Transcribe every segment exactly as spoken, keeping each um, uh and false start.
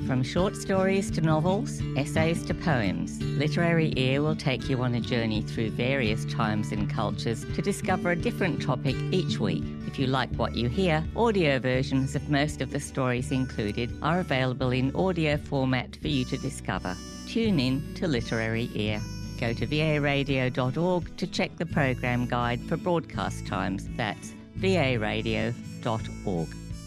From short stories to novels, essays to poems, Literary Ear will take you on a journey through various times and cultures to discover a different topic each week. If you like what you hear, audio versions of most of the stories included are available in audio format for you to discover. Tune in to Literary Ear. Go to v a radio dot org to check the program guide for broadcast times. That's v a radio dot org.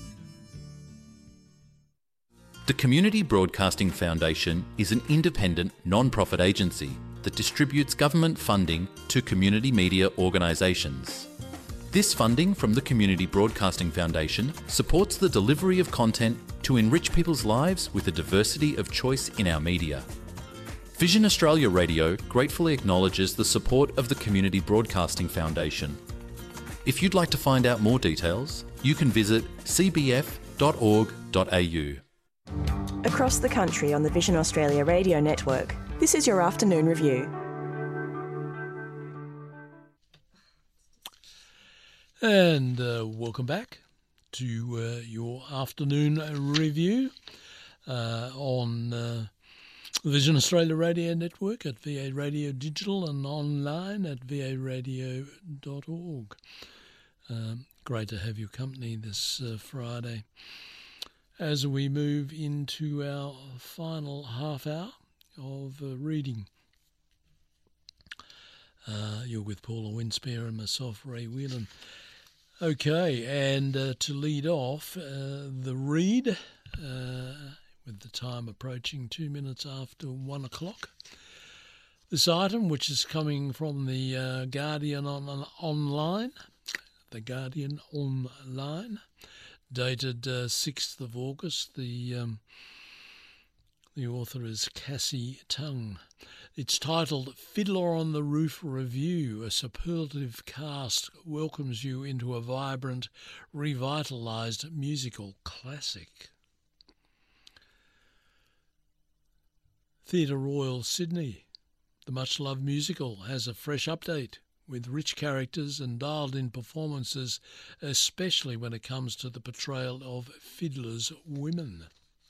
The Community Broadcasting Foundation is an independent, non-profit agency that distributes government funding to community media organisations. This funding from the Community Broadcasting Foundation supports the delivery of content to enrich people's lives with a diversity of choice in our media. Vision Australia Radio gratefully acknowledges the support of the Community Broadcasting Foundation. If you'd like to find out more details, you can visit c b f dot org dot a u. Across the country on the Vision Australia radio network, this is your afternoon review. And uh, welcome back to uh, your afternoon review uh, on uh, the Vision Australia radio network at V A Radio Digital and online at v a radio dot org. Um, great to have your company this uh, Friday. As we move into our final half hour of uh, reading. Uh, you're with Paula Winspear and myself, Ray Whelan. Okay, and uh, to lead off, uh, the read, uh, with the time approaching two minutes after one o'clock. This item, which is coming from the uh, Guardian on, on, online, the Guardian online, dated uh, sixth of August. The um, the author is Cassie Tung. It's titled Fiddler on the Roof Review. A superlative cast welcomes you into a vibrant, revitalised musical classic. Theatre Royal Sydney. The much-loved musical has a fresh update, with rich characters and dialed-in performances, especially when it comes to the portrayal of Fiddler's women.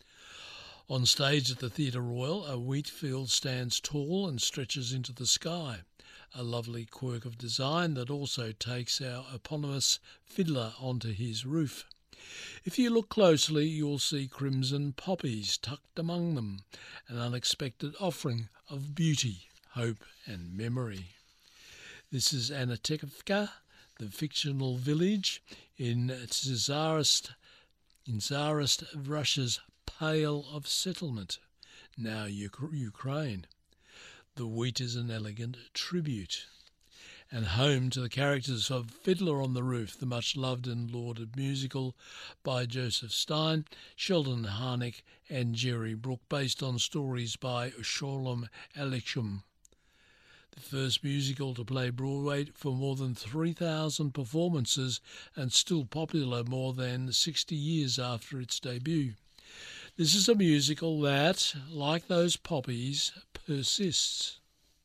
On stage at the Theatre Royal, a wheat field stands tall and stretches into the sky, a lovely quirk of design that also takes our eponymous fiddler onto his roof. If you look closely, you'll see crimson poppies tucked among them, an unexpected offering of beauty, hope and memory. This is Anatekivka, the fictional village in Tsarist, in Tsarist Russia's Pale of Settlement, now Ukraine. The wheat is an elegant tribute, and home to the characters of Fiddler on the Roof, the much-loved and lauded musical by Joseph Stein, Sheldon Harnick and Jerry Brook, based on stories by Sholem Aleichem. The first musical to play Broadway for more than three thousand performances and still popular more than sixty years after its debut. This is a musical that, like those poppies, persists.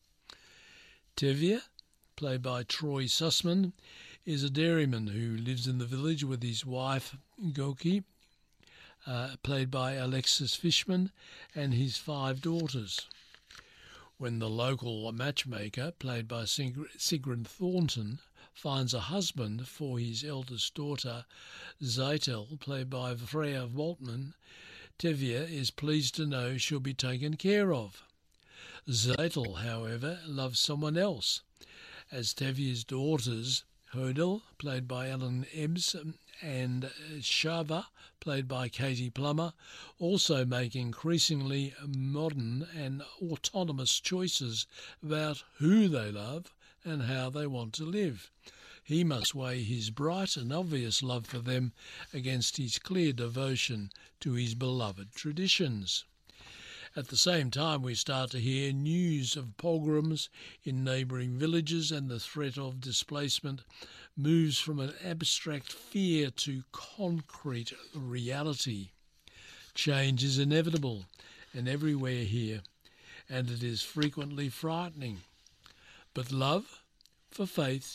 Tevye, played by Troy Sussman, is a dairyman who lives in the village with his wife, Goki, uh, played by Alexis Fishman, and his five daughters. When the local matchmaker, played by Sigrid Thornton, finds a husband for his eldest daughter, Zeitel, played by Freya Waltman, Tevye is pleased to know she'll be taken care of. Zeitel, however, loves someone else, as Tevye's daughters, Hodel, played by Ellen Ebbs, and Shava, played by Katie Plummer, also make increasingly modern and autonomous choices about who they love and how they want to live. He must weigh his bright and obvious love for them against his clear devotion to his beloved traditions. At the same time, we start to hear news of pogroms in neighbouring villages, and the threat of displacement moves from an abstract fear to concrete reality. Change is inevitable and everywhere here, and it is frequently frightening. But love, for faith,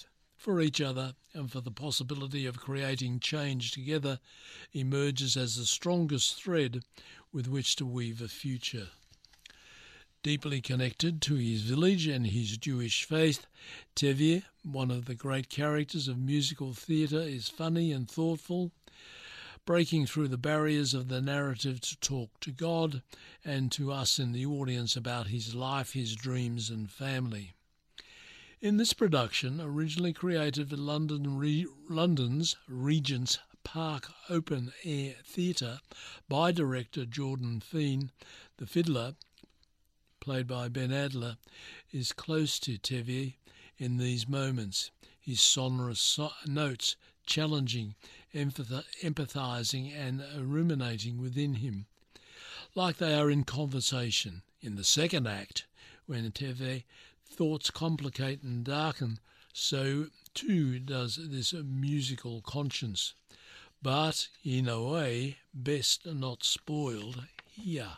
for each other and for the possibility of creating change together emerges as the strongest thread with which to weave a future. Deeply connected to his village and his Jewish faith, Tevye, one of the great characters of musical theatre, is funny and thoughtful, breaking through the barriers of the narrative to talk to God and to us in the audience about his life, his dreams and family. In this production, originally created for London Re- London's Regent's Park Open Air Theatre by director Jordan Fean, the fiddler, played by Ben Adler, is close to Tevye in these moments, his sonorous so- notes challenging, empath- empathising and ruminating within him, like they are in conversation. In the second act, when Tevye thoughts complicate and darken, so too does this musical conscience, but in a way best not spoiled here.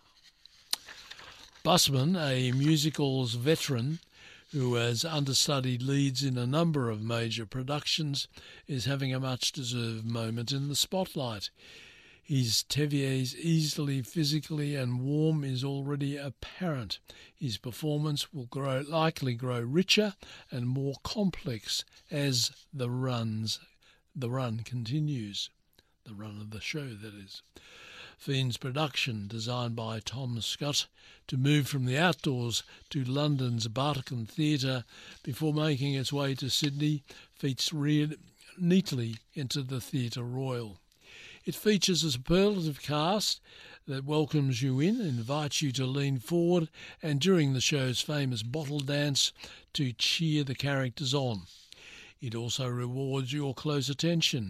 Busman, a musicals veteran who has understudied leads in a number of major productions, is having a much-deserved moment in the spotlight. His Tevye's easily, physically and warm is already apparent. His performance will grow, likely grow richer and more complex as the runs, the run continues. The run of the show, that is. Fean's production, designed by Tom Scott to move from the outdoors to London's Barbican Theatre before making its way to Sydney, fits re- neatly into the Theatre Royal. It features a superlative cast that welcomes you in, invites you to lean forward, and during the show's famous bottle dance, to cheer the characters on. It also rewards your close attention.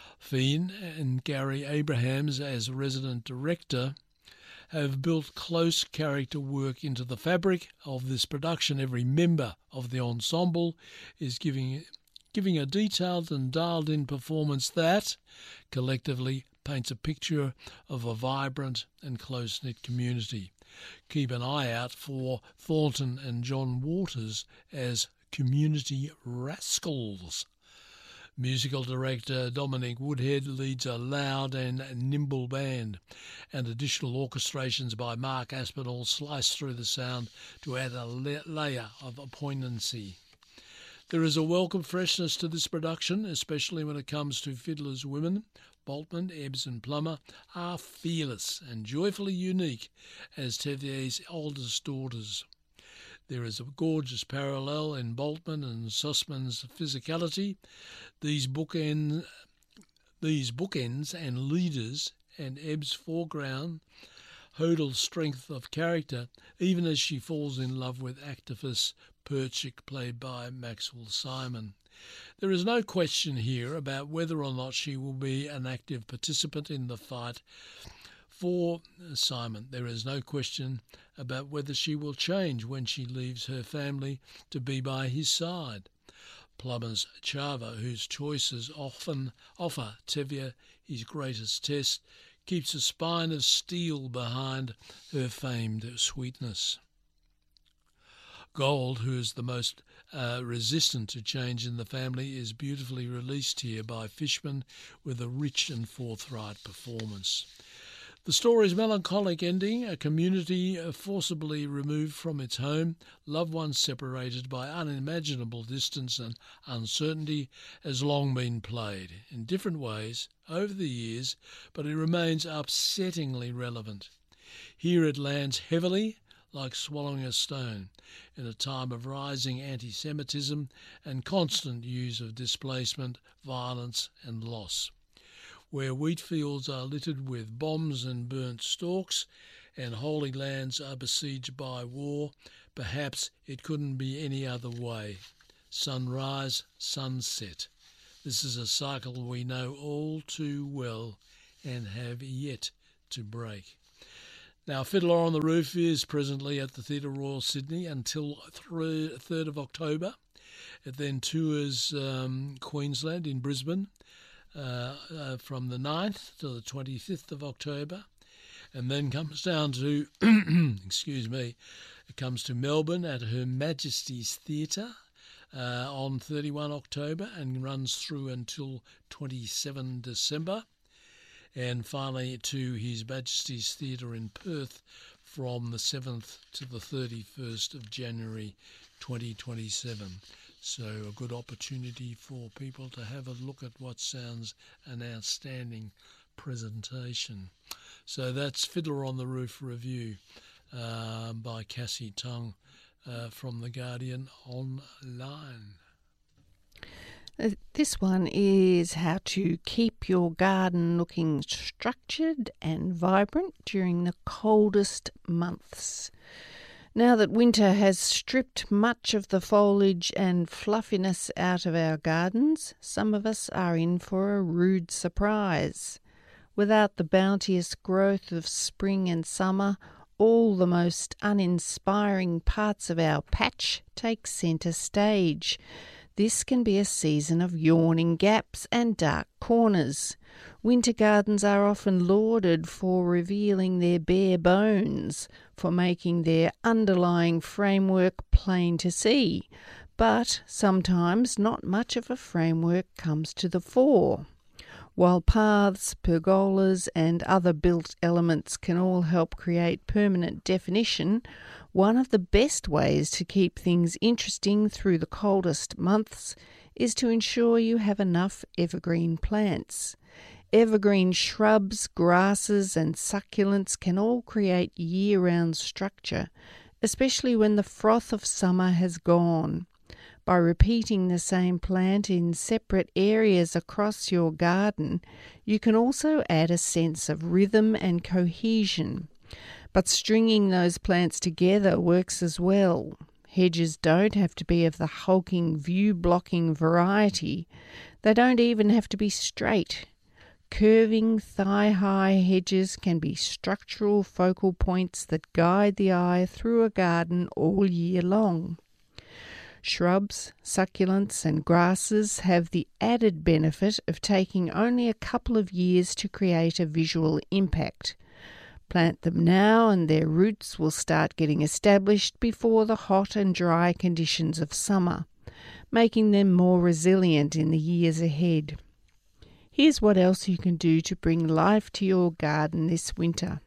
Fean and Gary Abrahams, as resident director, have built close character work into the fabric of this production. Every member of the ensemble is giving giving a detailed and dialed-in performance that, collectively, paints a picture of a vibrant and close-knit community. Keep an eye out for Thornton and John Waters as community rascals. Musical director Dominic Woodhead leads a loud and nimble band, and additional orchestrations by Mark Aspinall slice through the sound to add a layer of poignancy. There is a welcome freshness to this production, especially when it comes to Fiddler's Women. Boltman, Ebbs and Plummer are fearless and joyfully unique as Tevye's oldest daughters. There is a gorgeous parallel in Boltman and Sussman's physicality. These bookend, these bookends and leaders and Ebb's foreground, Hodel's strength of character, even as she falls in love with activist Perchik, played by Maxwell Simon. There is no question here about whether or not she will be an active participant in the fight for Simon. There is no question about whether she will change when she leaves her family to be by his side. Plummer's Chava, whose choices often offer Tevye his greatest test, keeps a spine of steel behind her famed sweetness. Gold, who is the most uh, resistant to change in the family, is beautifully released here by Fishman with a rich and forthright performance. The story's melancholic ending, a community forcibly removed from its home, loved ones separated by unimaginable distance and uncertainty, has long been played in different ways over the years, but it remains upsettingly relevant. Here it lands heavily, like swallowing a stone, in a time of rising anti-Semitism and constant use of displacement, violence and loss. Where wheat fields are littered with bombs and burnt stalks, and holy lands are besieged by war, perhaps it couldn't be any other way. Sunrise, sunset. This is a cycle we know all too well and have yet to break. Now, Fiddler on the Roof is presently at the Theatre Royal Sydney until third of October. It then tours um, Queensland in Brisbane uh, uh, from the ninth to the twenty-fifth of October, and then comes down to, excuse me, it comes to Melbourne at Her Majesty's Theatre uh, on thirty-first October and runs through until twenty-seventh December. And finally to His Majesty's Theatre in Perth from the seventh to the thirty-first of January twenty twenty-seven. So a good opportunity for people to have a look at what sounds an outstanding presentation. So that's Fiddler on the Roof review uh, by Cassie Tung uh, from The Guardian online. This one is how to keep your garden looking structured and vibrant during the coldest months. Now that winter has stripped much of the foliage and fluffiness out of our gardens, some of us are in for a rude surprise. Without the bounteous growth of spring and summer, all the most uninspiring parts of our patch take centre stage. This can be a season of yawning gaps and dark corners. Winter gardens are often lauded for revealing their bare bones, for making their underlying framework plain to see, but sometimes not much of a framework comes to the fore. While paths, pergolas and other built elements can all help create permanent definition, one of the best ways to keep things interesting through the coldest months is to ensure you have enough evergreen plants. Evergreen shrubs, grasses and succulents can all create year-round structure, especially when the froth of summer has gone. By repeating the same plant in separate areas across your garden, you can also add a sense of rhythm and cohesion. But stringing those plants together works as well. Hedges don't have to be of the hulking, view-blocking variety. They don't even have to be straight. Curving, thigh-high hedges can be structural focal points that guide the eye through a garden all year long. Shrubs, succulents and grasses have the added benefit of taking only a couple of years to create a visual impact. Plant them now and their roots will start getting established before the hot and dry conditions of summer, making them more resilient in the years ahead. Here's what else you can do to bring life to your garden this winter.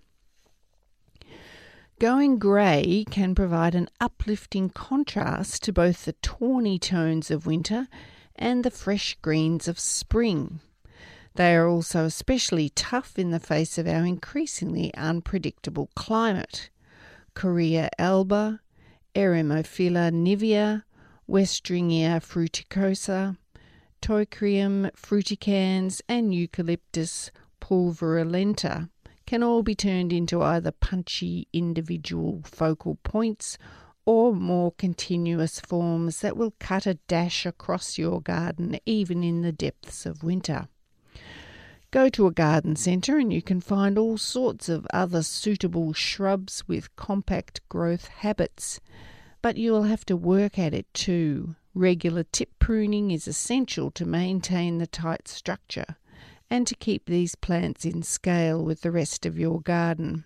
Going grey can provide an uplifting contrast to both the tawny tones of winter and the fresh greens of spring. They are also especially tough in the face of our increasingly unpredictable climate. Corea alba, Eremophila nivea, Westringia fruticosa, Toicrium fruticans and Eucalyptus pulverulenta can all be turned into either punchy individual focal points or more continuous forms that will cut a dash across your garden even in the depths of winter. Go to a garden centre and you can find all sorts of other suitable shrubs with compact growth habits, but you will have to work at it too. Regular tip pruning is essential to maintain the tight structure and to keep these plants in scale with the rest of your garden.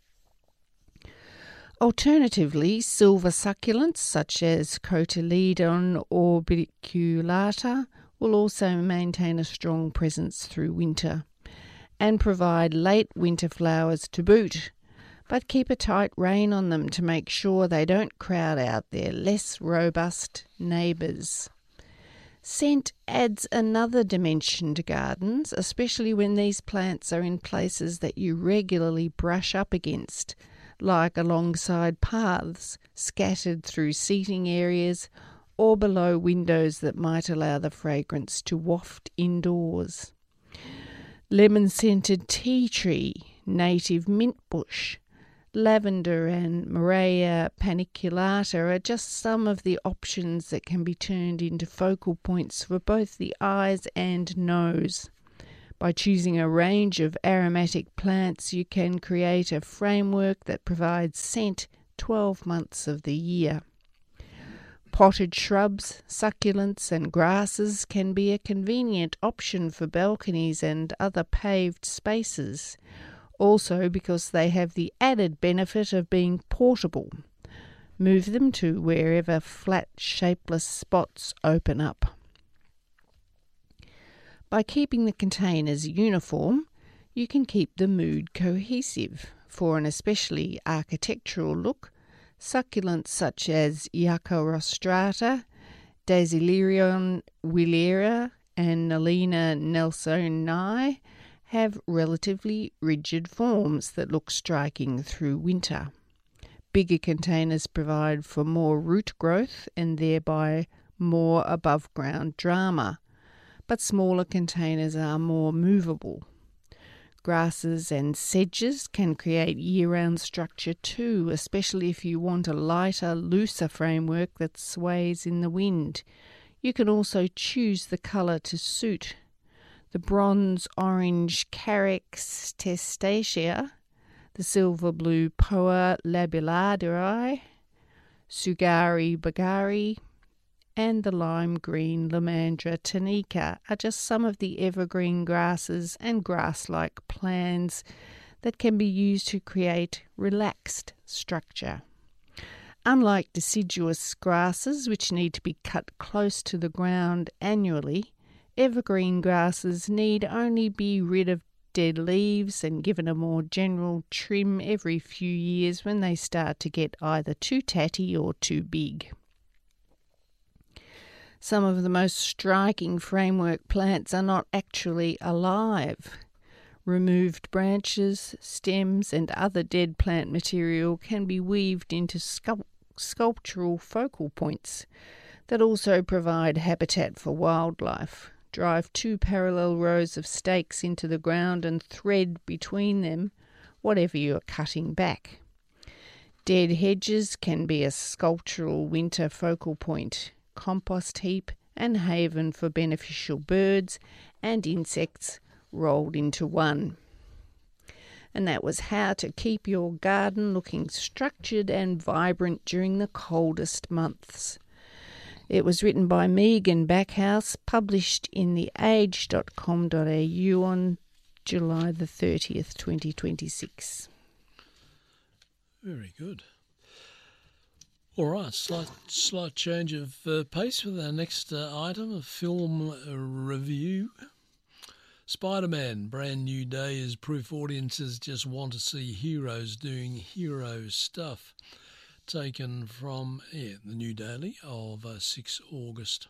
Alternatively, silver succulents such as Cotyledon orbiculata will also maintain a strong presence through winter and provide late winter flowers to boot, but keep a tight rein on them to make sure they don't crowd out their less robust neighbours. Scent adds another dimension to gardens, especially when these plants are in places that you regularly brush up against, like alongside paths, scattered through seating areas, or below windows that might allow the fragrance to waft indoors. Lemon-scented tea tree, native mint bush, lavender and Moraya paniculata are just some of the options that can be turned into focal points for both the eyes and nose. By choosing a range of aromatic plants, you can create a framework that provides scent twelve months of the year. Potted shrubs, succulents and grasses can be a convenient option for balconies and other paved spaces, also because they have the added benefit of being portable. Move them to wherever flat, shapeless spots open up. By keeping the containers uniform, you can keep the mood cohesive. For an especially architectural look, succulents such as Yucca rostrata, Dasylirion willera and Nalina nelsoni have relatively rigid forms that look striking through winter. Bigger containers provide for more root growth and thereby more above-ground drama, but smaller containers are more movable. Grasses and sedges can create year-round structure too, especially if you want a lighter, looser framework that sways in the wind. You can also choose the colour to suit. The bronze-orange Carex testacea, the silver-blue Poa labillardi, Sugari bagari, and the lime-green Lomandra tanica are just some of the evergreen grasses and grass-like plants that can be used to create relaxed structure. Unlike deciduous grasses, which need to be cut close to the ground annually, evergreen grasses need only be rid of dead leaves and given a more general trim every few years when they start to get either too tatty or too big. Some of the most striking framework plants are not actually alive. Removed branches, stems and other dead plant material can be weaved into sculpt- sculptural focal points that also provide habitat for wildlife. Drive two parallel rows of stakes into the ground and thread between them whatever you are cutting back. Dead hedges can be a sculptural winter focal point, compost heap and haven for beneficial birds and insects rolled into one. And that was how to keep your garden looking structured and vibrant during the coldest months. It was written by Megan Backhouse, published in the age dot com dot a u on July the thirtieth, twenty twenty-six. Very good. All right, slight slight change of uh, pace with our next uh, item, a film uh, review. Spider-Man, Brand New Day is proof audiences just want to see heroes doing hero stuff. Taken from yeah, the New Daily of uh, sixth of August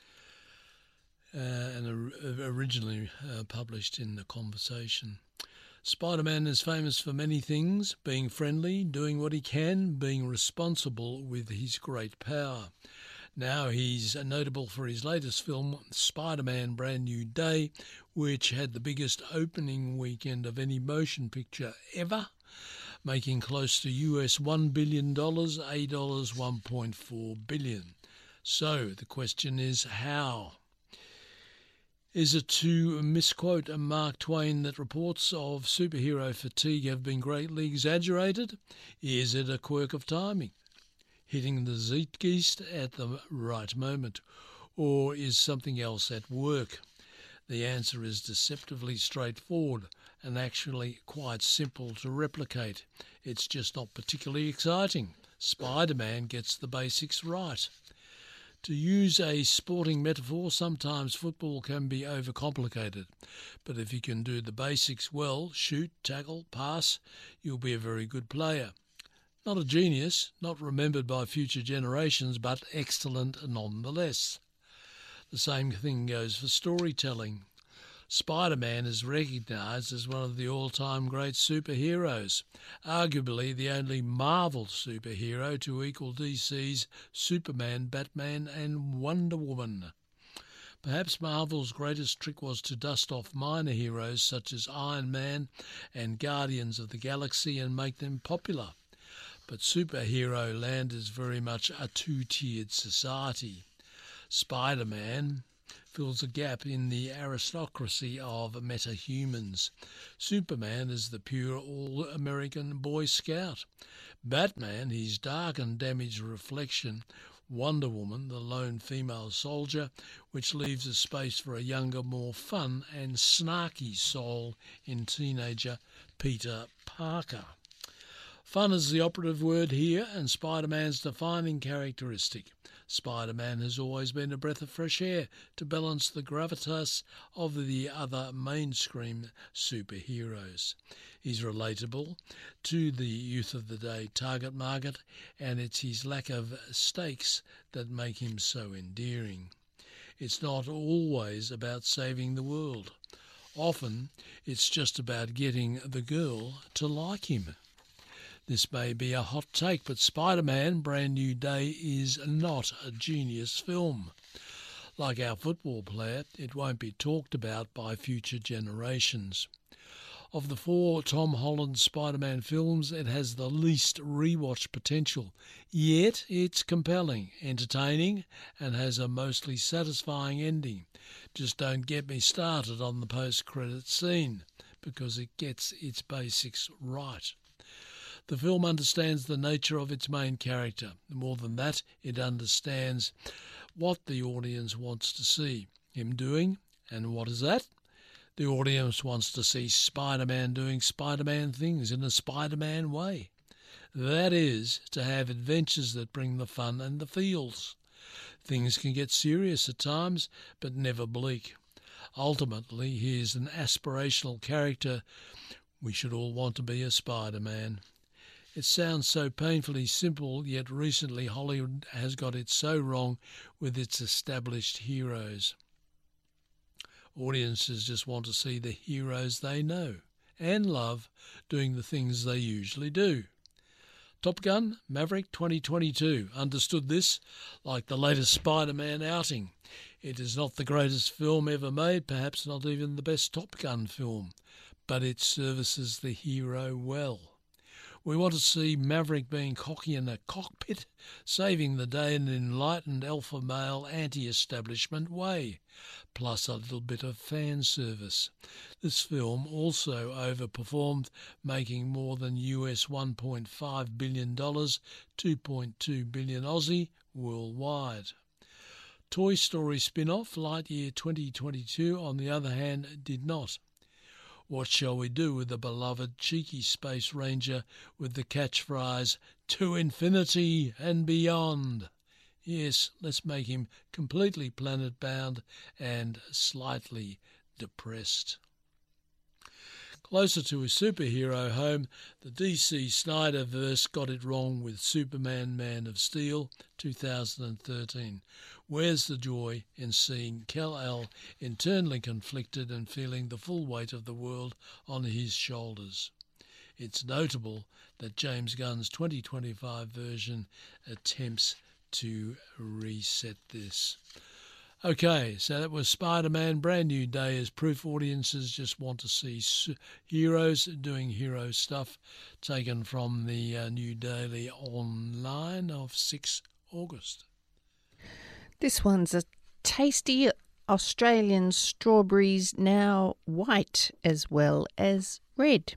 uh, and uh, originally uh, published in The Conversation. Spider-Man is famous for many things, being friendly, doing what he can, being responsible with his great power. Now he's notable for his latest film, Spider-Man Brand New Day, which had the biggest opening weekend of any motion picture ever, making close to U S one billion dollars, A dollars one point four billion dollars. So the question is how? Is it to misquote Mark Twain that reports of superhero fatigue have been greatly exaggerated? Is it a quirk of timing, hitting the zeitgeist at the right moment? Or is something else at work? The answer is deceptively straightforward and actually quite simple to replicate. It's just not particularly exciting. Spider-Man gets the basics right. To use a sporting metaphor, sometimes football can be overcomplicated, but if you can do the basics well, shoot, tackle, pass, you'll be a very good player. Not a genius, not remembered by future generations, but excellent nonetheless. The same thing goes for storytelling. Spider-Man is recognised as one of the all-time great superheroes, arguably the only Marvel superhero to equal D C's Superman, Batman and Wonder Woman. Perhaps Marvel's greatest trick was to dust off minor heroes such as Iron Man and Guardians of the Galaxy and make them popular. But superhero land is very much a two-tiered society. Spider-Man fills a gap in the aristocracy of metahumans. Superman is the pure all-American Boy Scout. Batman, his dark and damaged reflection. Wonder Woman, the lone female soldier, which leaves a space for a younger, more fun and snarky soul in teenager Peter Parker. Fun is the operative word here, and Spider-Man's defining characteristic. Spider-Man has always been a breath of fresh air to balance the gravitas of the other mainstream superheroes. He's relatable to the youth of the day target market, and it's his lack of stakes that make him so endearing. It's not always about saving the world. Often it's just about getting the girl to like him. This may be a hot take, but Spider-Man Brand New Day is not a genius film. Like our football player, it won't be talked about by future generations. Of the four Tom Holland Spider-Man films, it has the least rewatch potential, yet it's compelling, entertaining, and has a mostly satisfying ending. Just don't get me started on the post-credits scene, because it gets its basics right. The film understands the nature of its main character. More than that, it understands what the audience wants to see him doing. And what is that? The audience wants to see Spider-Man doing Spider-Man things in a Spider-Man way. That is, to have adventures that bring the fun and the feels. Things can get serious at times, but never bleak. Ultimately, he is an aspirational character. We should all want to be a Spider-Man. It sounds so painfully simple, yet recently Hollywood has got it so wrong with its established heroes. Audiences just want to see the heroes they know and love doing the things they usually do. Top Gun Maverick twenty twenty-two understood this like the latest Spider-Man outing. It is not the greatest film ever made, perhaps not even the best Top Gun film, but it services the hero well. We want to see Maverick being cocky in a cockpit, saving the day in an enlightened alpha male anti-establishment way, plus a little bit of fan service. This film also overperformed, making more than U S one point five billion dollars, two point two billion Aussie, worldwide. Toy Story spin-off Lightyear twenty twenty-two, on the other hand, did not. What shall we do with the beloved cheeky Space Ranger with the catchphrase, "To infinity and beyond"? Yes, let's make him completely planet-bound and slightly depressed. Closer to his superhero home, the D C Snyderverse got it wrong with Superman Man of Steel two thousand thirteen. Where's the joy in seeing Kal-El internally conflicted and feeling the full weight of the world on his shoulders? It's notable that James Gunn's twenty twenty-five version attempts to reset this. Okay, so that was Spider-Man Brand New Day, as proof audiences just want to see heroes doing hero stuff, taken from the uh, New Daily Online of sixth August. This one's a tasty Australian strawberries, now white as well as red.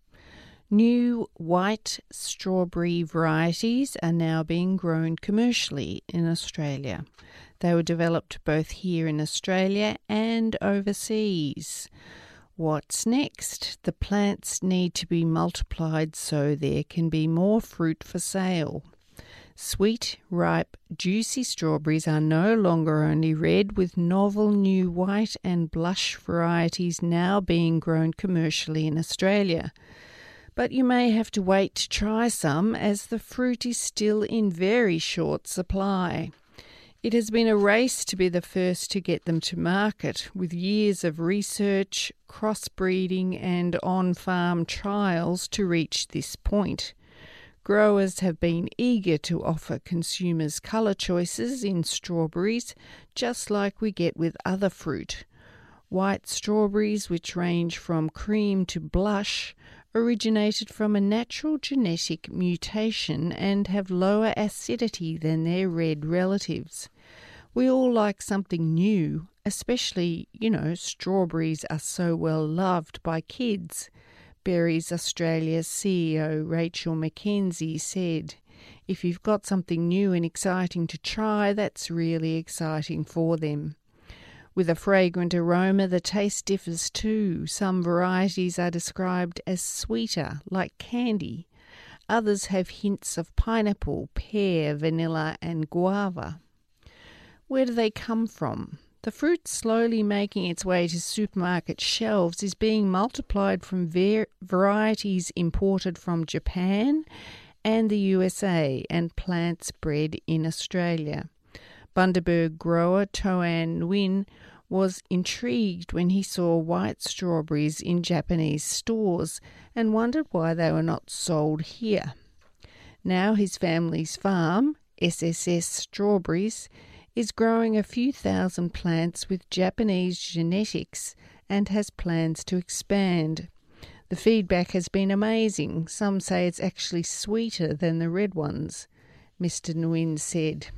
New white strawberry varieties are now being grown commercially in Australia. They were developed both here in Australia and overseas. What's next? The plants need to be multiplied so there can be more fruit for sale. Sweet, ripe, juicy strawberries are no longer only red, with novel new white and blush varieties now being grown commercially in Australia. But you may have to wait to try some, as the fruit is still in very short supply. It has been a race to be the first to get them to market, with years of research, crossbreeding and on-farm trials to reach this point. Growers have been eager to offer consumers colour choices in strawberries, just like we get with other fruit. White strawberries, which range from cream to blush, originated from a natural genetic mutation and have lower acidity than their red relatives. We all like something new, especially, you know, strawberries are so well loved by kids. Berries Australia's C E O Rachel McKenzie said, "If you've got something new and exciting to try, that's really exciting for them." With a fragrant aroma, the taste differs too. Some varieties are described as sweeter, like candy. others have hints of pineapple, pear, vanilla and guava. Where do they come from? The fruit slowly making its way to supermarket shelves is being multiplied from var- varieties imported from Japan and the U S A and plants bred in Australia. Bundaberg grower Toan Nguyen was intrigued when he saw white strawberries in Japanese stores and wondered why they were not sold here. Now his family's farm, S S S Strawberries, is growing a few thousand plants with Japanese genetics and has plans to expand. The feedback has been amazing. Some say it's actually sweeter than the red ones, Mister Nguyen said.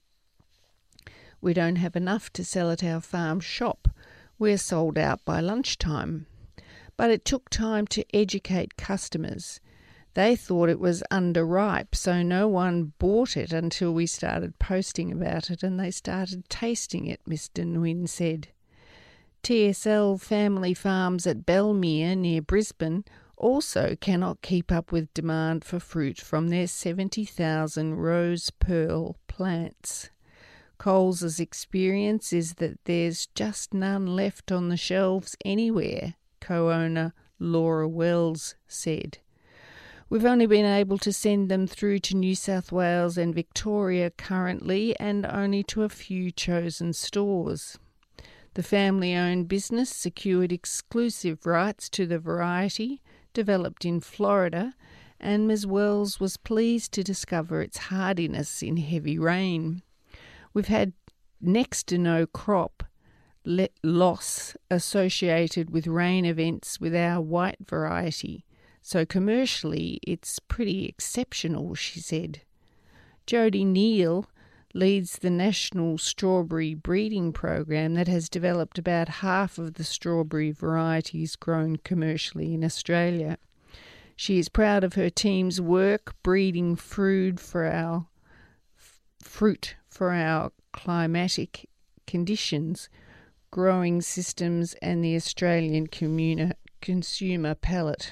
We don't have enough to sell at our farm shop. We're sold out by lunchtime. But it took time to educate customers. They thought it was underripe, so no one bought it until we started posting about it and they started tasting it, Mister Nguyen said. T S L Family Farms at Belmere near Brisbane also cannot keep up with demand for fruit from their seventy thousand rose pearl plants. Coles's experience is that there's just none left on the shelves anywhere, co-owner Laura Wells said. We've only been able to send them through to New South Wales and Victoria currently and only to a few chosen stores. The family-owned business secured exclusive rights to the variety, developed in Florida, and Miz Wells was pleased to discover its hardiness in heavy rain. We've had next to no crop le- loss associated with rain events with our white variety. So commercially, it's pretty exceptional, she said. Jodie Neal leads the National Strawberry Breeding Program that has developed about half of the strawberry varieties grown commercially in Australia. She is proud of her team's work breeding fruit for our f- fruit for our climatic conditions, growing systems, and the Australian communi- consumer palate.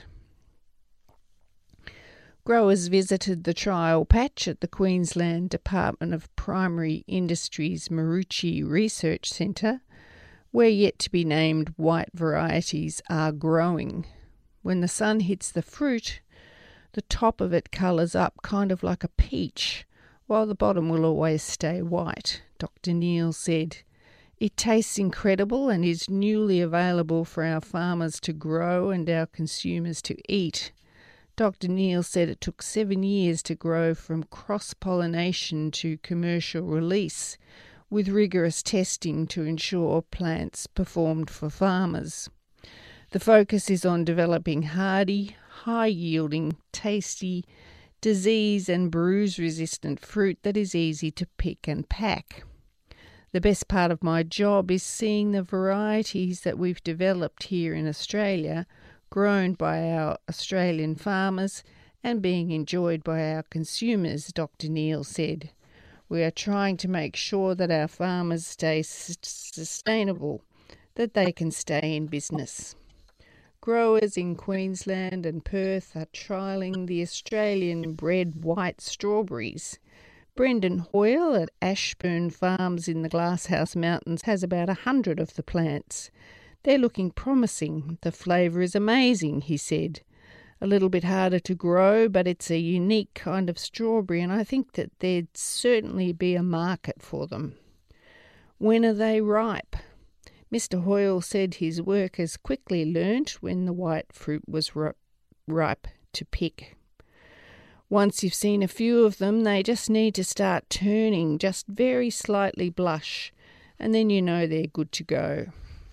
Growers visited the trial patch at the Queensland Department of Primary Industries Maroochy Research Centre, where yet-to-be-named white varieties are growing. When the sun hits the fruit, the top of it colours up kind of like a peach, while the bottom will always stay white, Doctor Neal said. It tastes incredible and is newly available for our farmers to grow and our consumers to eat. Doctor Neal said it took seven years to grow from cross-pollination to commercial release, with rigorous testing to ensure plants performed for farmers. The focus is on developing hardy, high-yielding, tasty, disease and bruise-resistant fruit that is easy to pick and pack. The best part of my job is seeing the varieties that we've developed here in Australia grown by our Australian farmers and being enjoyed by our consumers, Doctor Neal said. We are trying to make sure that our farmers stay s- sustainable, that they can stay in business. Growers in Queensland and Perth are trialling the Australian-bred white strawberries. Brendan Hoyle at Ashburn Farms in the Glasshouse Mountains has about a hundred of the plants. They're looking promising. The flavour is amazing, he said. A little bit harder to grow, but it's a unique kind of strawberry, and I think that there'd certainly be a market for them. When are they ripe? Mister Hoyle said his workers quickly learnt when the white fruit was ripe to pick. Once you've seen a few of them, they just need to start turning, just very slightly blush, and then you know they're good to go.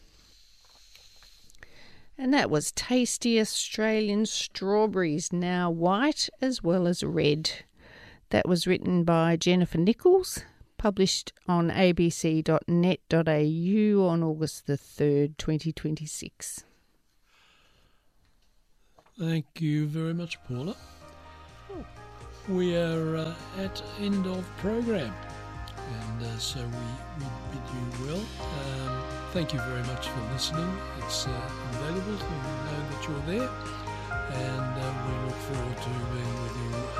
And that was Tasty Australian Strawberries, now white as well as red. That was written by Jennifer Nichols, published on a b c dot net dot a u on August the third, twenty twenty-six. Thank you very much, Paula. We are uh, at end of program, and uh, so we, we bid you well. Um, thank you very much for listening. It's uh, invaluable to know that you're there, and uh, we look forward to being with you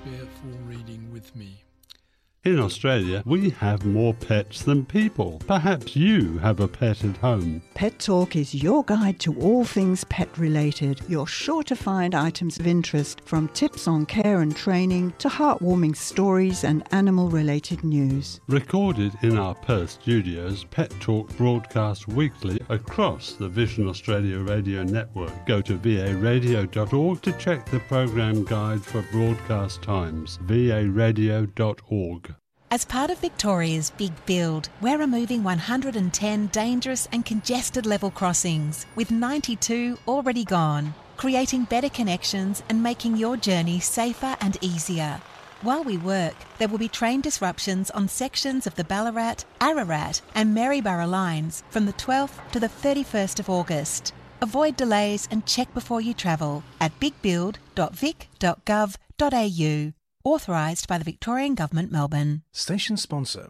Shakespeare for reading with me. In Australia, we have more pets than people. Perhaps you have a pet at home. Pet Talk is your guide to all things pet-related. You're sure to find items of interest, from tips on care and training to heartwarming stories and animal-related news. Recorded in our Perth studios, Pet Talk broadcasts weekly across the Vision Australia radio network. Go to v a radio dot org to check the program guide for broadcast times. v a radio dot org. As part of Victoria's Big Build, we're removing one hundred ten dangerous and congested level crossings, with ninety-two already gone, creating better connections and making your journey safer and easier. While we work, there will be train disruptions on sections of the Ballarat, Ararat and Maryborough lines from the twelfth to the thirty-first of August. Avoid delays and check before you travel at big build dot vic dot gov dot a u. Authorised by the Victorian Government, Melbourne. Station sponsor.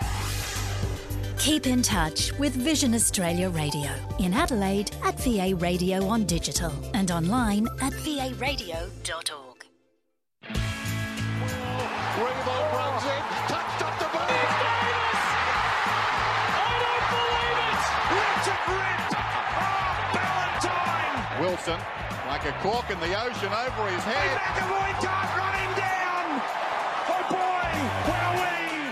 Keep in touch with Vision Australia Radio. In Adelaide at V A Radio on digital and online at v a radio dot org. Reebok runs in, touched up the body. I don't believe it! Richard Ritt! Oh, Ballantyne! Wilson, like a cork in the ocean over his head. McAvoy can't run him down! Oh boy, where are we?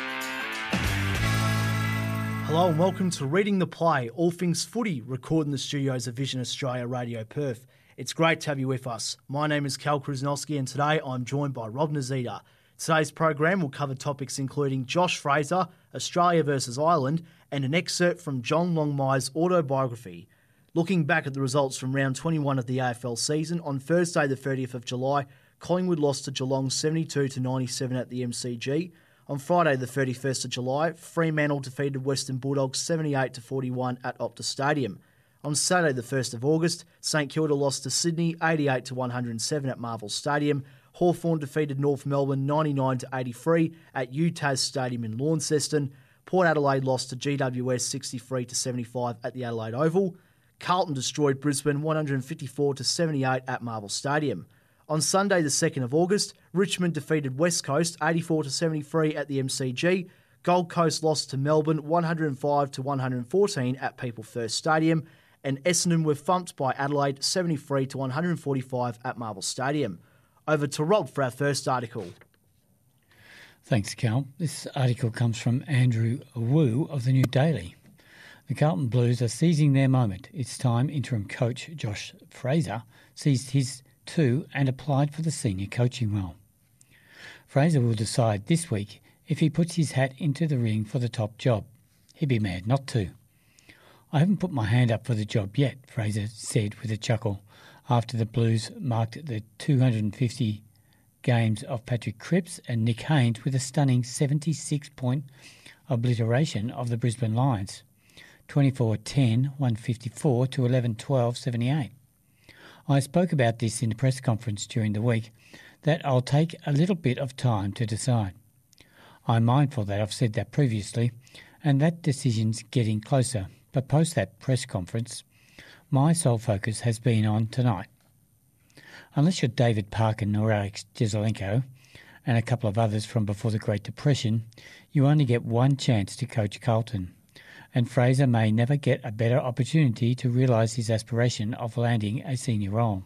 Hello and welcome to Reading the Play, all things footy, recorded in the studios of Vision Australia Radio Perth. It's great to have you with us. My name is Cal Krusnowski and today I'm joined by Rob Nazita. Today's program will cover topics including Josh Fraser, Australia versus Ireland, and an excerpt from John Longmire's autobiography. Looking back at the results from round twenty-one of the A F L season, on Thursday the thirtieth of July, Collingwood lost to Geelong seventy-two to ninety-seven at the M C G. On Friday the thirty-first of July, Fremantle defeated Western Bulldogs seventy-eight to forty-one at Optus Stadium. On Saturday the first of August, St Kilda lost to Sydney eighty-eight to one hundred seven at Marvel Stadium. Hawthorn defeated North Melbourne ninety-nine to eighty-three at U T A S Stadium in Launceston. Port Adelaide lost to G W S sixty-three to seventy-five at the Adelaide Oval. Carlton destroyed Brisbane one hundred fifty-four to seventy-eight at Marvel Stadium. On Sunday the second of August, Richmond defeated West Coast eighty-four to seventy-three at the M C G. Gold Coast lost to Melbourne one hundred five to one hundred fourteen at People First Stadium, and Essendon were thumped by Adelaide seventy-three to one hundred forty-five at Marvel Stadium. Over to Rob for our first article. Thanks, Cal. This article comes from Andrew Wu of the New Daily. The Carlton Blues are seizing their moment. It's time interim coach Josh Fraser seized his too and applied for the senior coaching role. Fraser will decide this week if he puts his hat into the ring for the top job. He'd be mad not to. I haven't put my hand up for the job yet, Fraser said with a chuckle after the Blues marked the two hundred fifty games of Patrick Cripps and Nick Haynes with a stunning seventy-six point obliteration of the Brisbane Lions, twenty-four ten, one fifty-four to eleven twelve, seventy-eight. I spoke about this in a press conference during the week that I'll take a little bit of time to decide. I'm mindful that I've said that previously and that decision's getting closer, but post that press conference, my sole focus has been on tonight. Unless you're David Parkin or Alex Jesaulenko and a couple of others from before the Great Depression, you only get one chance to coach Carlton, and Fraser may never get a better opportunity to realise his aspiration of landing a senior role.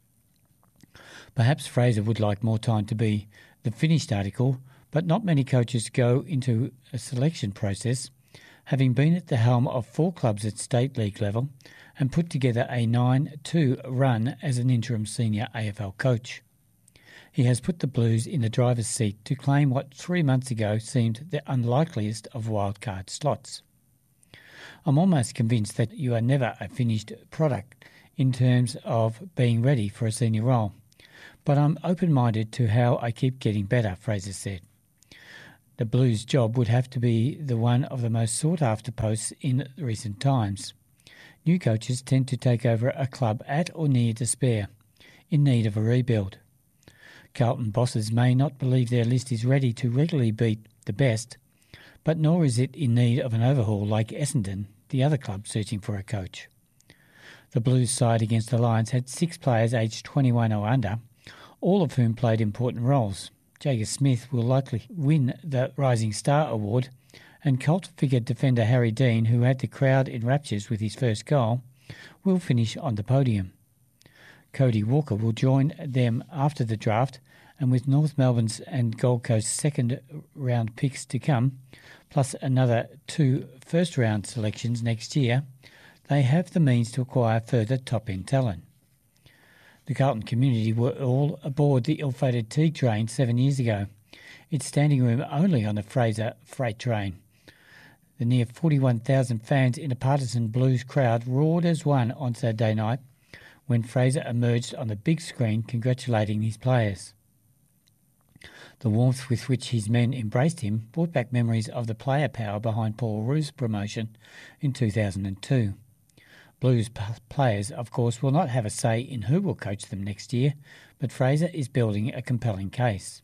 Perhaps Fraser would like more time to be the finished article, but not many coaches go into a selection process, having been at the helm of four clubs at state league level and put together a nine two run as an interim senior A F L coach. He has put the Blues in the driver's seat to claim what three months ago seemed the unlikeliest of wildcard slots. I'm almost convinced that you are never a finished product in terms of being ready for a senior role, but I'm open-minded to how I keep getting better, Fraser said. The Blues' job would have to be the one of the most sought-after posts in recent times. New coaches tend to take over a club at or near despair, in need of a rebuild. Carlton bosses may not believe their list is ready to regularly beat the best, but nor is it in need of an overhaul like Essendon, the other club searching for a coach. The Blues side against the Lions had six players aged twenty-one or under, all of whom played important roles. Jagger Smith will likely win the Rising Star Award, and cult figure defender Harry Dean, who had the crowd in raptures with his first goal, will finish on the podium. Cody Walker will join them after the draft, and with North Melbourne's and Gold Coast's second-round picks to come, plus another two first-round selections next year, they have the means to acquire further top-end talent. The Carlton community were all aboard the ill-fated Teague train seven years ago. It's standing room only on the Fraser freight train. The near forty-one thousand fans in a partisan Blues crowd roared as one on Saturday night when Fraser emerged on the big screen congratulating his players. The warmth with which his men embraced him brought back memories of the player power behind Paul Roos' promotion in two thousand two. Blues players, of course, will not have a say in who will coach them next year, but Fraser is building a compelling case.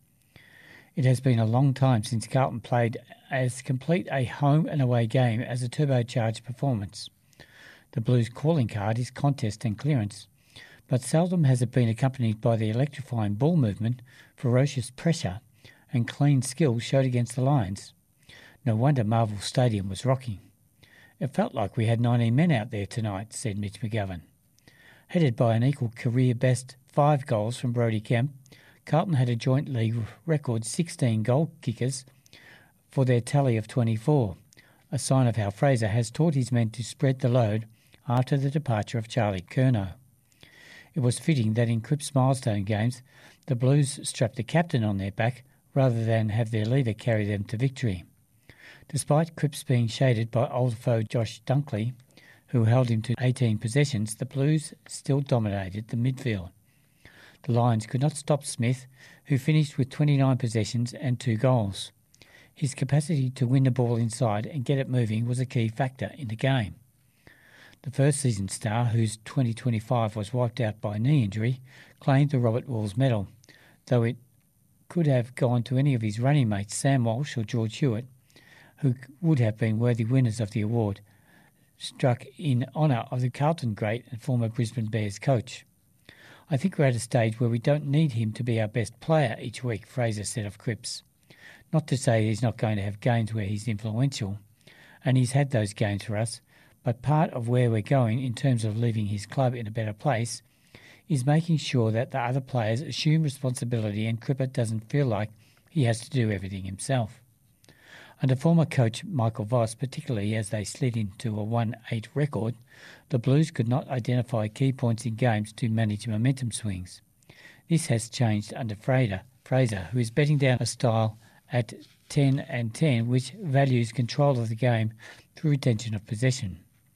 It has been a long time since Carlton played as complete a home and away game as a turbocharged performance. The Blues' calling card is contest and clearance, but seldom has it been accompanied by the electrifying ball movement, ferocious pressure and clean skill showed against the Lions. No wonder Marvel Stadium was rocking. It felt like we had nineteen men out there tonight, said Mitch McGovern. Headed by an equal career-best five goals from Brodie Kemp, Carlton had a joint league record sixteen goal kickers for their tally of twenty-four, a sign of how Fraser has taught his men to spread the load after the departure of Charlie Curnow. It was fitting that in Cripps milestone games, the Blues strapped the captain on their back rather than have their leader carry them to victory. Despite Cripps being shaded by old foe Josh Dunkley, who held him to eighteen possessions, the Blues still dominated the midfield. The Lions could not stop Smith, who finished with twenty-nine possessions and two goals. His capacity to win the ball inside and get it moving was a key factor in the game. The first season star, whose twenty twenty-five was wiped out by knee injury, claimed the Robert Walls medal, though it could have gone to any of his running mates, Sam Walsh or George Hewitt, who would have been worthy winners of the award, struck in honour of the Carlton great and former Brisbane Bears coach. I think we're at a stage where we don't need him to be our best player each week, Fraser said of Cripps. Not to say he's not going to have games where he's influential, and he's had those games for us, but part of where we're going in terms of leaving his club in a better place is making sure that the other players assume responsibility and Cripper doesn't feel like he has to do everything himself. Under former coach Michael Voss, particularly as they slid into a one eight record, the Blues could not identify key points in games to manage momentum swings. This has changed under Fraser, Fraser, who is betting down a style at ten and ten which values control of the game through retention of possession.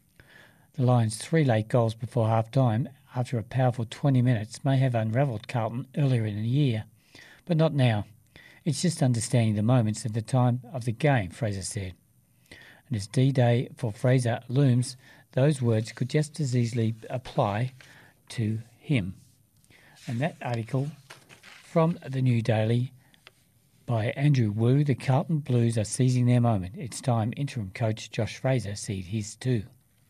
The Lions' three late goals before half-time after a powerful twenty minutes may have unravelled Carlton earlier in the year, but not now. It's just understanding the moments at the time of the game, Fraser said. And as D-Day for Fraser looms, those words could just as easily apply to him. And that article from the New Daily by Andrew Wu, the Carlton Blues are seizing their moment. It's time interim coach Josh Fraser seized his too.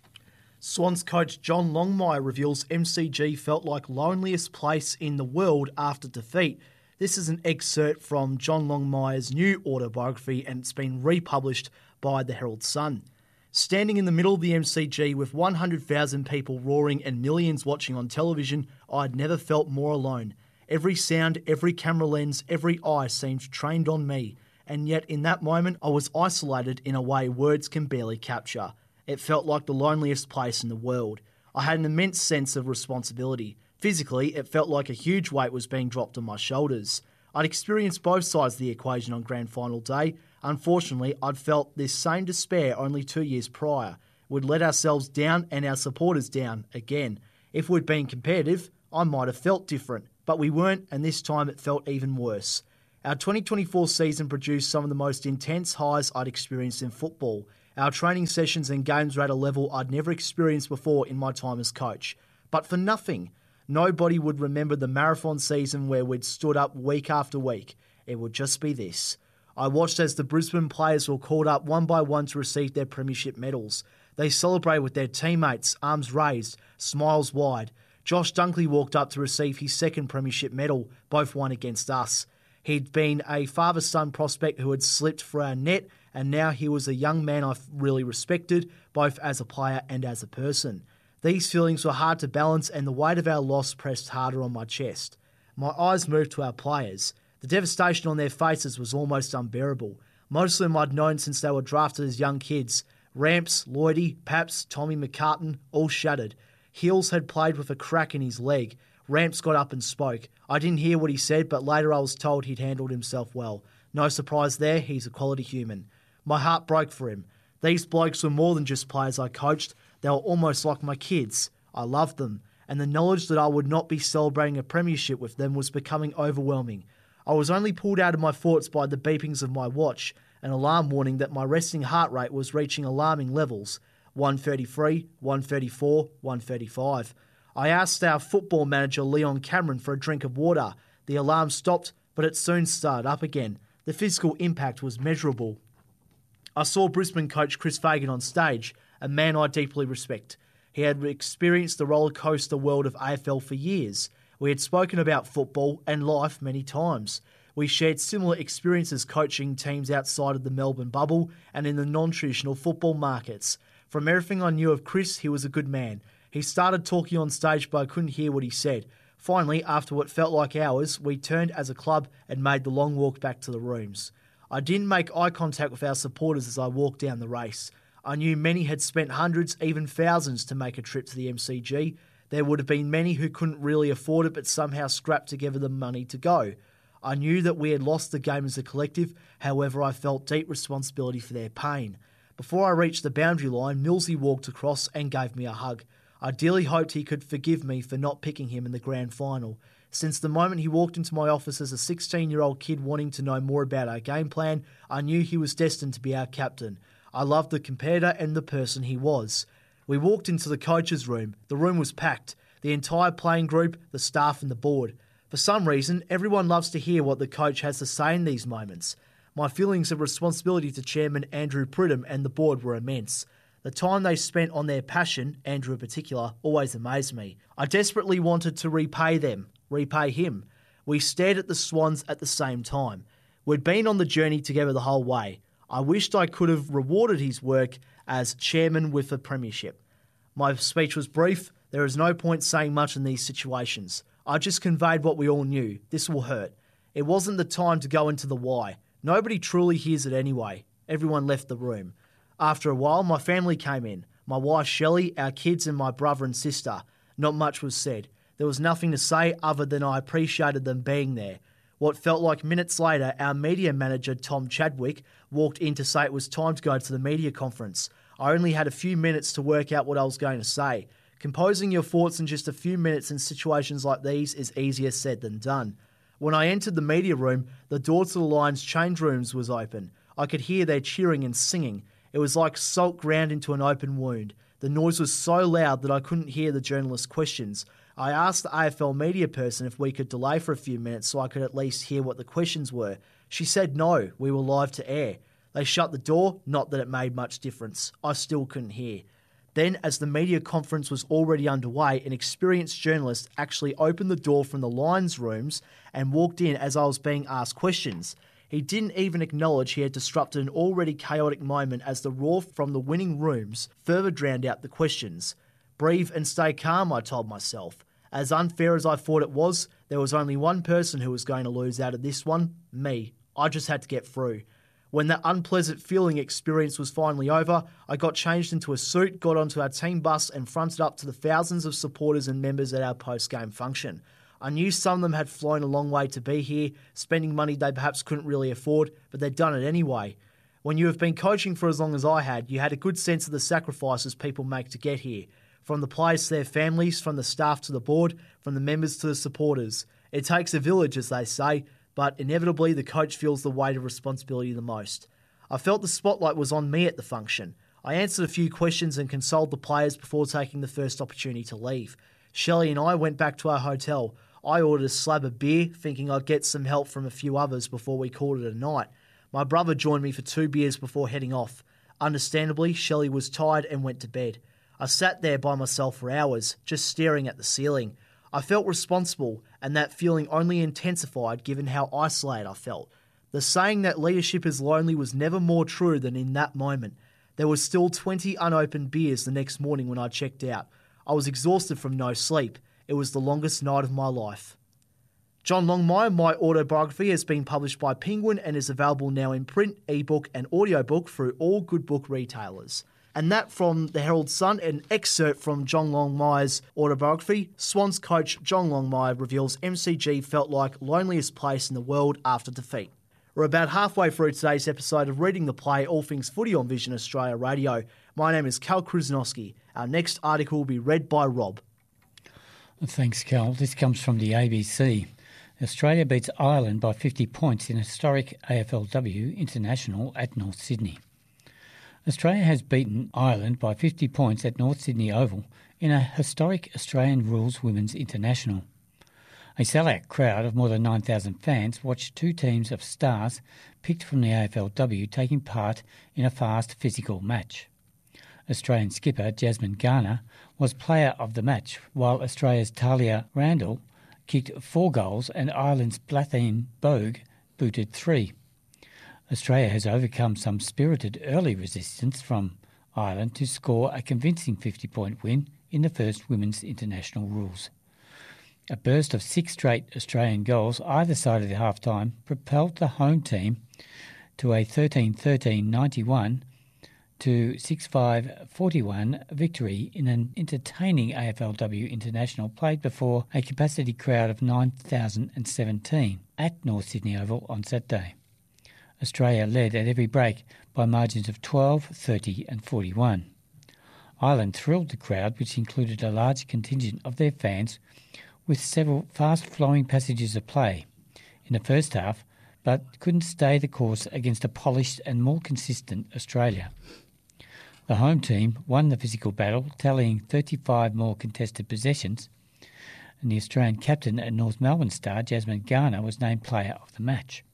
Swans coach John Longmire reveals M C G felt like loneliest place in the world after defeat. This is an excerpt from John Longmire's new autobiography, and it's been republished by the Herald Sun. Standing in the middle of the M C G with one hundred thousand people roaring and millions watching on television, I'd never felt more alone. Every sound, every camera lens, every eye seemed trained on me, and yet in that moment I was isolated in a way words can barely capture. It felt like the loneliest place in the world. I had an immense sense of responsibility. Physically, it felt like a huge weight was being dropped on my shoulders. I'd experienced both sides of the equation on grand final day. Unfortunately, I'd felt this same despair only two years prior. We'd let ourselves down and our supporters down again. If we'd been competitive, I might have felt different, but we weren't, and this time it felt even worse. Our twenty twenty-four season produced some of the most intense highs I'd experienced in football. Our training sessions and games were at a level I'd never experienced before in my time as coach. But for nothing. Nobody would remember the marathon season where we'd stood up week after week. It would just be this. I watched as the Brisbane players were called up one by one to receive their premiership medals. They celebrated with their teammates, arms raised, smiles wide. Josh Dunkley walked up to receive his second premiership medal, both won against us. He'd been a father-son prospect who had slipped for our net, and now he was a young man I really respected, both as a player and as a person. These feelings were hard to balance, and the weight of our loss pressed harder on my chest. My eyes moved to our players. The devastation on their faces was almost unbearable. Most of them I'd known since they were drafted as young kids. Ramps, Lloydie, Paps, Tommy McCartan, all shattered. Hills had played with a crack in his leg. Ramps got up and spoke. I didn't hear what he said, but later I was told he'd handled himself well. No surprise there, he's a quality human. My heart broke for him. These blokes were more than just players I coached. They were almost like my kids. I loved them, and the knowledge that I would not be celebrating a premiership with them was becoming overwhelming. I was only pulled out of my thoughts by the beepings of my watch, an alarm warning that my resting heart rate was reaching alarming levels, one thirty-three, one thirty-four, one thirty-five. I asked our football manager Leon Cameron for a drink of water. The alarm stopped, but it soon started up again. The physical impact was measurable. I saw Brisbane coach Chris Fagan on stage, a man I deeply respect. He had experienced the roller coaster world of A F L for years. We had spoken about football and life many times. We shared similar experiences coaching teams outside of the Melbourne bubble and in the non-traditional football markets. From everything I knew of Chris, he was a good man. He started talking on stage, but I couldn't hear what he said. Finally, after what felt like hours, we turned as a club and made the long walk back to the rooms. I didn't make eye contact with our supporters as I walked down the race. I knew many had spent hundreds, even thousands, to make a trip to the M C G. There would have been many who couldn't really afford it but somehow scrapped together the money to go. I knew that we had lost the game as a collective, however I felt deep responsibility for their pain. Before I reached the boundary line, Millsy walked across and gave me a hug. I dearly hoped he could forgive me for not picking him in the grand final. Since the moment he walked into my office as a sixteen-year-old kid wanting to know more about our game plan, I knew he was destined to be our captain. I loved the competitor and the person he was. We walked into the coach's room. The room was packed. The entire playing group, the staff and the board. For some reason, everyone loves to hear what the coach has to say in these moments. My feelings of responsibility to Chairman Andrew Pridham and the board were immense. The time they spent on their passion, Andrew in particular, always amazed me. I desperately wanted to repay them, repay him. We stared at the Swans at the same time. We'd been on the journey together the whole way. I wished I could have rewarded his work as chairman with a premiership. My speech was brief. There is no point saying much in these situations. I just conveyed what we all knew. This will hurt. It wasn't the time to go into the why. Nobody truly hears it anyway. Everyone left the room. After a while, my family came in. My wife Shelley, our kids and my brother and sister. Not much was said. There was nothing to say other than I appreciated them being there. What felt like minutes later, our media manager, Tom Chadwick, walked in to say it was time to go to the media conference. I only had a few minutes to work out what I was going to say. Composing your thoughts in just a few minutes in situations like these is easier said than done. When I entered the media room, the door to the Lions change rooms was open. I could hear their cheering and singing. It was like salt ground into an open wound. The noise was so loud that I couldn't hear the journalists' questions. I asked the A F L media person if we could delay for a few minutes so I could at least hear what the questions were. She said no, we were live to air. They shut the door, not that it made much difference. I still couldn't hear. Then, as the media conference was already underway, an experienced journalist actually opened the door from the Lions rooms and walked in as I was being asked questions. He didn't even acknowledge he had disrupted an already chaotic moment as the roar from the winning rooms further drowned out the questions. Breathe and stay calm, I told myself. As unfair as I thought it was, there was only one person who was going to lose out of this one, me. I just had to get through. When that unpleasant feeling experience was finally over, I got changed into a suit, got onto our team bus and fronted up to the thousands of supporters and members at our post-game function. I knew some of them had flown a long way to be here, spending money they perhaps couldn't really afford, but they'd done it anyway. When you have been coaching for as long as I had, you had a good sense of the sacrifices people make to get here. From the players to their families, from the staff to the board, from the members to the supporters. It takes a village, as they say, but inevitably the coach feels the weight of responsibility the most. I felt the spotlight was on me at the function. I answered a few questions and consoled the players before taking the first opportunity to leave. Shelley and I went back to our hotel. I ordered a slab of beer, thinking I'd get some help from a few others before we called it a night. My brother joined me for two beers before heading off. Understandably, Shelley was tired and went to bed. I sat there by myself for hours, just staring at the ceiling. I felt responsible, and that feeling only intensified given how isolated I felt. The saying that leadership is lonely was never more true than in that moment. There was still twenty unopened beers the next morning when I checked out. I was exhausted from no sleep. It was the longest night of my life. John Longmire, my autobiography, has been published by Penguin and is available now in print, ebook and audiobook through all good book retailers. And that from the Herald Sun, an excerpt from John Longmire's autobiography. Swans coach John Longmire reveals M C G felt like loneliest place in the world after defeat. We're about halfway through today's episode of Reading the Play, all things footy on Vision Australia Radio. My name is Cal Krusnowski. Our next article will be read by Rob. Thanks, Cal. This comes from the A B C. Australia beats Ireland by fifty points in historic A F L W International at North Sydney. Australia has beaten Ireland by fifty points at North Sydney Oval in a historic Australian Rules Women's International. A sellout crowd of more than nine thousand fans watched two teams of stars picked from the A F L W taking part in a fast physical match. Australian skipper Jasmine Garner was player of the match, while Australia's Talia Randall kicked four goals and Ireland's Blatheen Bogue booted three. Australia has overcome some spirited early resistance from Ireland to score a convincing fifty-point win in the first Women's International Rules. A burst of six straight Australian goals either side of the half-time propelled the home team to a thirteen thirteen ninety-one to six five forty-one victory in an entertaining A F L W International played before a capacity crowd of nine thousand seventeen at North Sydney Oval on Saturday. Australia led at every break by margins of twelve, thirty and forty-one. Ireland thrilled the crowd, which included a large contingent of their fans, with several fast-flowing passages of play in the first half, but couldn't stay the course against a polished and more consistent Australia. The home team won the physical battle, tallying thirty-five more contested possessions, and the Australian captain and North Melbourne star Jasmine Garner was named player of the match.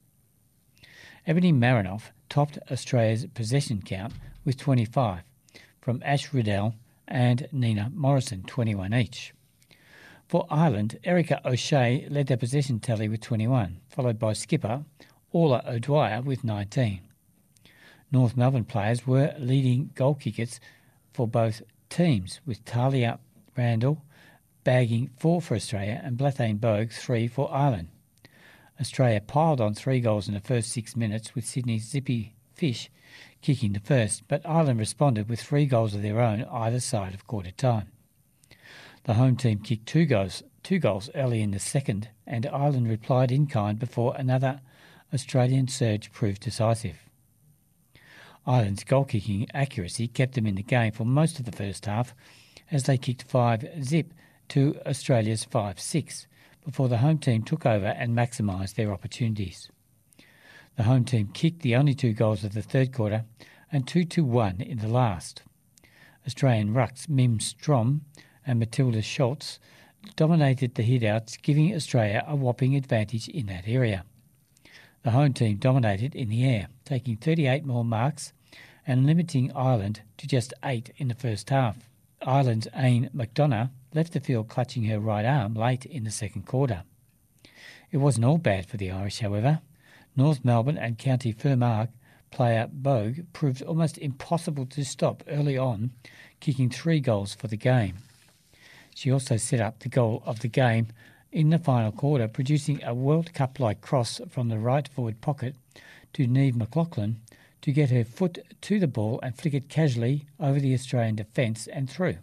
Ebony Marinoff topped Australia's possession count with twenty-five, from Ash Riddell and Nina Morrison, twenty-one each. For Ireland, Erica O'Shea led their possession tally with twenty-one, followed by skipper Orla O'Dwyer with nineteen. North Melbourne players were leading goal kickers for both teams, with Talia Randall bagging four for Australia and Blatheen Bogue three for Ireland. Australia piled on three goals in the first six minutes, with Sydney's Zippy Fish kicking the first, but Ireland responded with three goals of their own either side of quarter time. The home team kicked two goals, two goals early in the second, and Ireland replied in kind before another Australian surge proved decisive. Ireland's goal-kicking accuracy kept them in the game for most of the first half, as they kicked five zip to Australia's five six, before the home team took over and maximised their opportunities. The home team kicked the only two goals of the third quarter and two to one in the last. Australian rucks Mim Strom and Matilda Schultz dominated the hit-outs, giving Australia a whopping advantage in that area. The home team dominated in the air, taking thirty-eight more marks and limiting Ireland to just eight in the first half. Ireland's Aine McDonough left the field clutching her right arm late in the second quarter. It wasn't all bad for the Irish, however. North Melbourne and County Fermanagh player Bogue proved almost impossible to stop early on, kicking three goals for the game. She also set up the goal of the game in the final quarter, producing a World Cup-like cross from the right forward pocket to Niamh McLaughlin to get her foot to the ball and flick it casually over the Australian defence and through.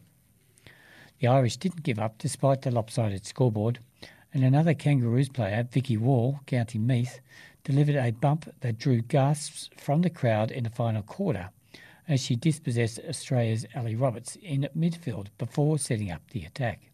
The Irish didn't give up despite the lopsided scoreboard, and another Kangaroos player, Vicky Wall, County Meath, delivered a bump that drew gasps from the crowd in the final quarter as she dispossessed Australia's Ali Roberts in midfield before setting up the attack.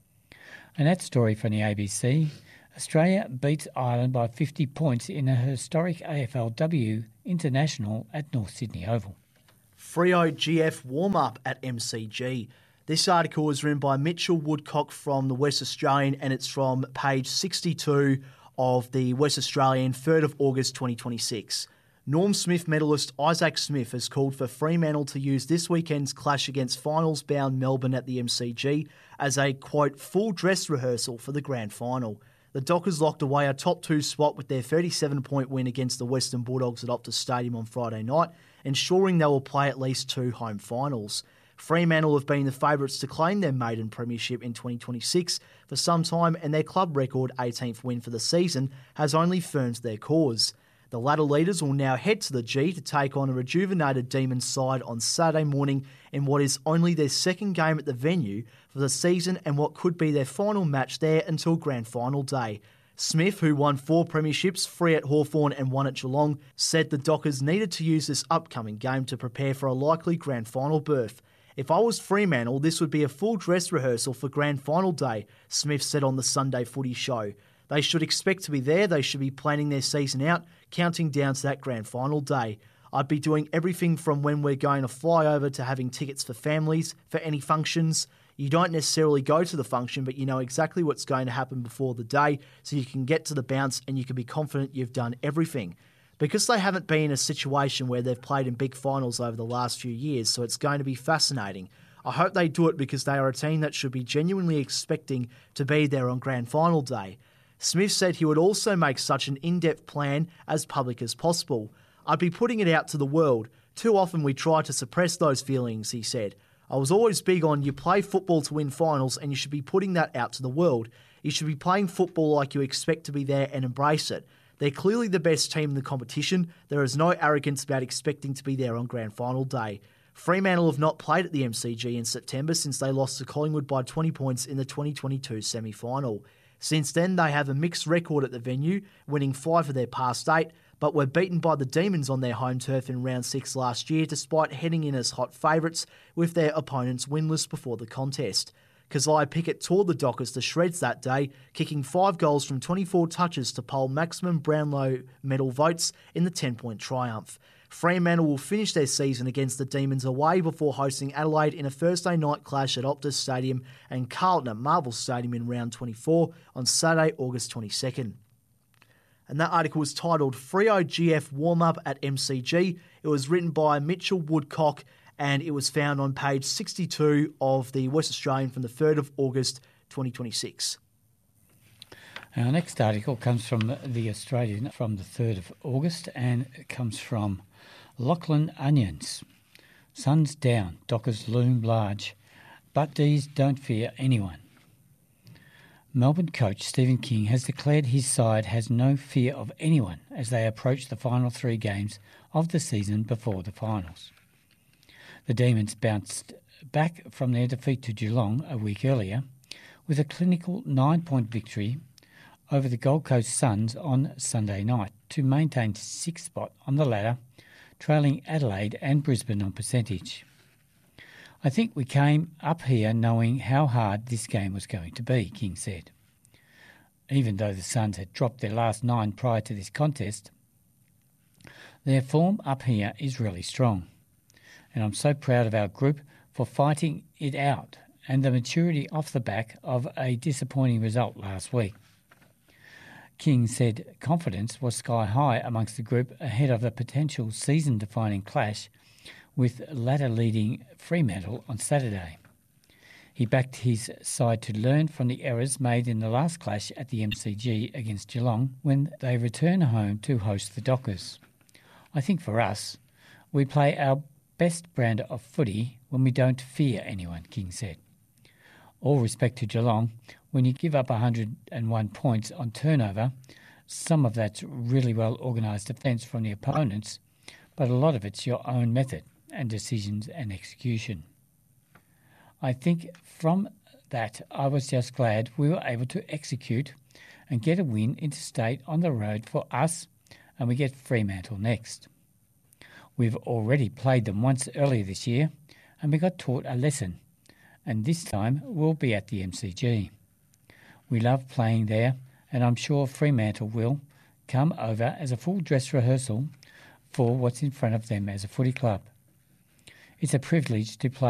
And that story from the A B C. Australia beats Ireland by fifty points in a historic A F L W International at North Sydney Oval. Freo G F warm-up at M C G. This article was written by Mitchell Woodcock from the West Australian, and it's from page sixty-two of the West Australian, third of August twenty twenty-six. Norm Smith medalist Isaac Smith has called for Fremantle to use this weekend's clash against finals-bound Melbourne at the M C G as a, quote, full dress rehearsal for the grand final. The Dockers locked away a top two spot with their thirty-seven point win against the Western Bulldogs at Optus Stadium on Friday night, ensuring they will play at least two home finals. Fremantle have been the favourites to claim their maiden premiership in twenty twenty-six for some time, and their club record eighteenth win for the season has only firmed their cause. The latter leaders will now head to the G to take on a rejuvenated Demons side on Saturday morning in what is only their second game at the venue for the season and what could be their final match there until grand final day. Smith, who won four premierships, three at Hawthorn and one at Geelong, said the Dockers needed to use this upcoming game to prepare for a likely grand final berth. If I was Fremantle, this would be a full dress rehearsal for grand final day, Smith said on the Sunday Footy Show. They should expect to be there, they should be planning their season out, counting down to that grand final day. I'd be doing everything from when we're going to fly over to having tickets for families, for any functions. You don't necessarily go to the function, but you know exactly what's going to happen before the day, so you can get to the bounce and you can be confident you've done everything. Because they haven't been in a situation where they've played in big finals over the last few years, so it's going to be fascinating. I hope they do it because they are a team that should be genuinely expecting to be there on grand final day. Smith said he would also make such an in-depth plan as public as possible. I'd be putting it out to the world. Too often we try to suppress those feelings, he said. I was always big on you play football to win finals and you should be putting that out to the world. You should be playing football like you expect to be there and embrace it. They're clearly the best team in the competition. There is no arrogance about expecting to be there on grand final day. Fremantle have not played at the M C G in September since they lost to Collingwood by twenty points in the twenty twenty-two semi-final. Since then, they have a mixed record at the venue, winning five of their past eight, but were beaten by the Demons on their home turf in round six last year, despite heading in as hot favourites, with their opponents winless before the contest. Keziah Pickett tore the Dockers to shreds that day, kicking five goals from twenty-four touches to poll maximum Brownlow medal votes in the ten-point triumph. Fremantle will finish their season against the Demons away before hosting Adelaide in a Thursday night clash at Optus Stadium and Carlton at Marvel Stadium in round twenty-four on Saturday, August twenty-second. And that article was titled Freo G F Warm-Up at M C G. It was written by Mitchell Woodcock and it was found on page sixty-two of the West Australian from the third of August twenty twenty-six. Our next article comes from the Australian from the third of August and it comes from Lachlan Onions. Sun's down, Dockers loom large, but D's don't fear anyone. Melbourne coach Stephen King has declared his side has no fear of anyone as they approach the final three games of the season before the finals. The Demons bounced back from their defeat to Geelong a week earlier with a clinical nine-point victory over the Gold Coast Suns on Sunday night to maintain sixth spot on the ladder, trailing Adelaide and Brisbane on percentage. I think we came up here knowing how hard this game was going to be, King said. Even though the Suns had dropped their last nine prior to this contest, their form up here is really strong. And I'm so proud of our group for fighting it out and the maturity off the back of a disappointing result last week. King said confidence was sky high amongst the group ahead of a potential season-defining clash with ladder-leading Fremantle on Saturday. He backed his side to learn from the errors made in the last clash at the M C G against Geelong when they return home to host the Dockers. I think for us, we play our best brand of footy when we don't fear anyone, King said. All respect to Geelong, when you give up one hundred and one points on turnover, some of that's really well organised defence from the opponents, but a lot of it's your own method and decisions and execution. I think from that I was just glad we were able to execute and get a win interstate on the road for us, and we get Fremantle next. We've already played them once earlier this year and we got taught a lesson, and this time we'll be at the M C G. We love playing there, and I'm sure Fremantle will come over as a full dress rehearsal for what's in front of them as a footy club. It's a privilege to play